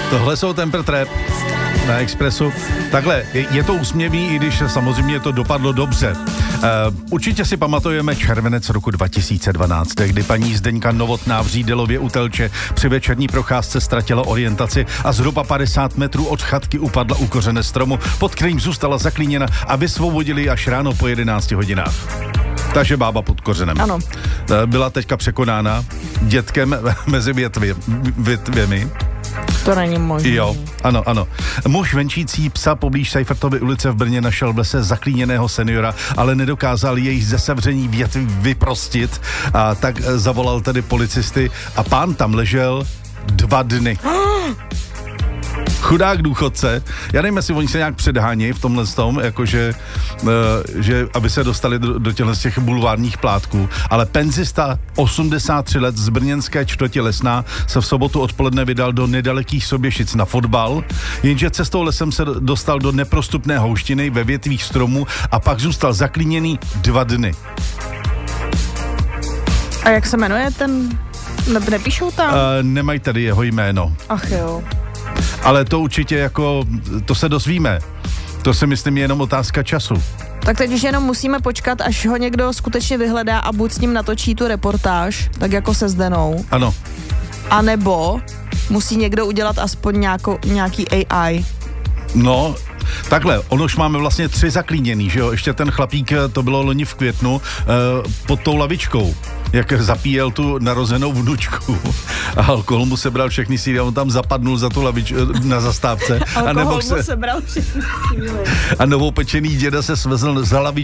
Tohle jsou Temper Trap na Expressu. Takhle, je to úsměvný, i když samozřejmě to dopadlo dobře. Určitě si pamatujeme červenec roku 2012, kdy paní Zdeňka Novotná v Řídelově u Telče při večerní procházce ztratila orientaci a zhruba 50 metrů od chatky upadla u kořene stromu, pod kterým zůstala zaklíněna a vysvobodili až ráno po 11 hodinách. Takže bába pod kořenem. Ano. Byla teďka překonána dětkem mezi větvěmi. To není možné. Jo, ano. Muž venčící psa poblíž Seifertovy ulice v Brně našel v lese zaklíněného seniora, ale nedokázal jej ze sevření větví vyprostit, a tak zavolal tedy policisty a pán tam ležel 2 dny. Chudák důchodce. Já nevím, jestli oni se nějak předhánějí v tomhle tom, jakože, že aby se dostali do těch bulvárních plátků, ale penzista 83 let z brněnské čtvrti Lesná se v sobotu odpoledne vydal do nedalekých Soběšic na fotbal, jenže cestou lesem se dostal do neprostupné houštiny ve větvích stromů a pak zůstal zaklíněný 2 dny. A jak se jmenuje ten? Nepíšou tam? Nemají tady jeho jméno. Ach jo. Ale to určitě jako, to se dozvíme. To si myslím je jenom otázka času. Tak teď už jenom musíme počkat, až ho někdo skutečně vyhledá a buď s ním natočí tu reportáž, tak jako se Zdenou. Ano. A nebo musí někdo udělat aspoň nějaký AI. No, takhle, ono už máme vlastně 3 zaklíněný, že jo? Ještě ten chlapík, to bylo loni v květnu, pod tou lavičkou, jak zapíjel tu narozenou vnučku a alkohol mu sebral všechny síly a on tam zapadnul za tu lavičku na zastávce. Alkohol mu sebral všechny síly. A novopečený děda se svezl za lavičku